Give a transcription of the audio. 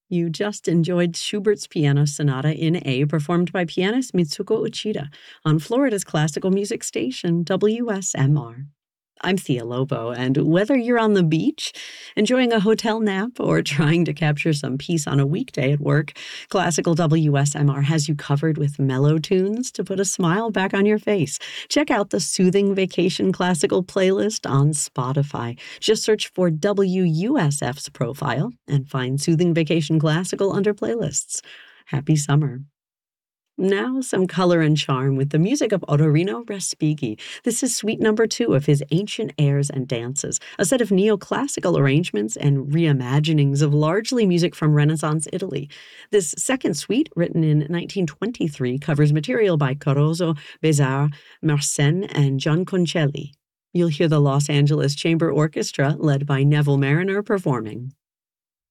You just enjoyed Schubert's Piano Sonata in A, performed by pianist Mitsuko Uchida on Florida's classical music station, WSMR. I'm Thea Lobo, and whether you're on the beach, enjoying a hotel nap, or trying to capture some peace on a weekday at work, Classical WSMR has you covered with mellow tunes to put a smile back on your face. Check out the Soothing Vacation Classical playlist on Spotify. Just search for WUSF's profile and find Soothing Vacation Classical under playlists. Happy summer. Now, some color and charm with the music of Ottorino Respighi. This is suite number 2 of his Ancient Airs and Dances, a set of neoclassical arrangements and reimaginings of largely music from Renaissance Italy. This second suite, written in 1923, covers material by Caruso, Bézard, Mersenne, and Gianconcelli. You'll hear the Los Angeles Chamber Orchestra, led by Neville Mariner, performing.